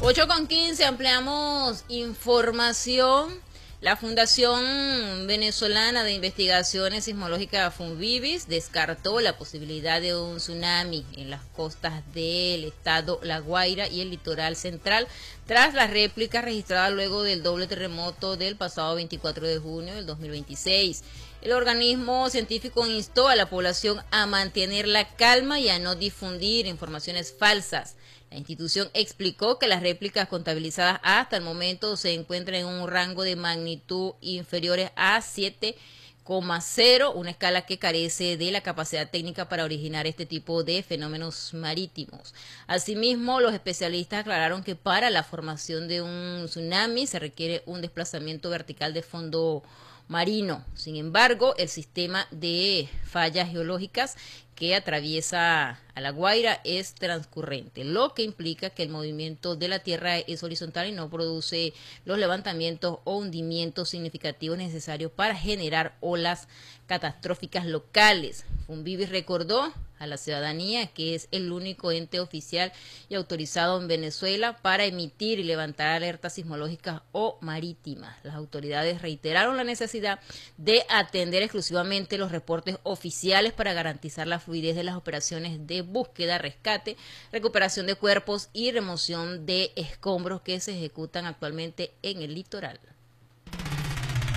8:15, ampliamos información. La Fundación Venezolana de Investigaciones Sismológicas Funvivis descartó la posibilidad de un tsunami en las costas del estado La Guaira y el litoral central tras las réplicas registradas luego del doble terremoto del pasado 24 de junio del 2026. El organismo científico instó a la población a mantener la calma y a no difundir informaciones falsas. La institución explicó que las réplicas contabilizadas hasta el momento se encuentran en un rango de magnitud inferiores a 7,0, una escala que carece de la capacidad técnica para originar este tipo de fenómenos marítimos. Asimismo, los especialistas aclararon que para la formación de un tsunami se requiere un desplazamiento vertical de fondo marino. Sin embargo, el sistema de fallas geológicas que atraviesa a La Guaira es transcurrente, lo que implica que el movimiento de la Tierra es horizontal y no produce los levantamientos o hundimientos significativos necesarios para generar olas catastróficas locales. Funvivis recordó a la ciudadanía que es el único ente oficial y autorizado en Venezuela para emitir y levantar alertas sismológicas o marítimas. Las autoridades reiteraron la necesidad de atender exclusivamente los reportes oficiales para garantizar la fluidez de las operaciones de búsqueda, rescate, recuperación de cuerpos y remoción de escombros que se ejecutan actualmente en el litoral.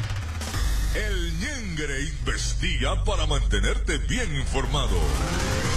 El Ñengre investiga para mantenerte bien informado.